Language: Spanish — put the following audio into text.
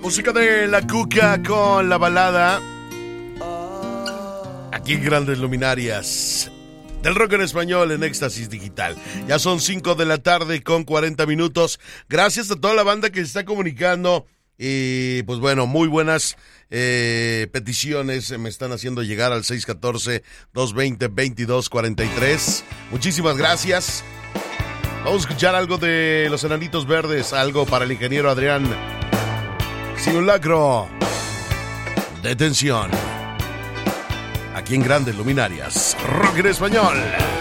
Música de La Cuca con la balada. Aquí en Grandes Luminarias del rock en español en Éxtasis Digital. Ya son 5 de la tarde con 40 minutos. Gracias a toda la banda que se está comunicando. Y pues bueno, muy buenas peticiones me están haciendo llegar al 614-220-2243. Muchísimas gracias. Vamos a escuchar algo de Los Enanitos Verdes, algo para el ingeniero Adrián. Simulacro de tensión. Aquí en Grandes Luminarias, rock en español.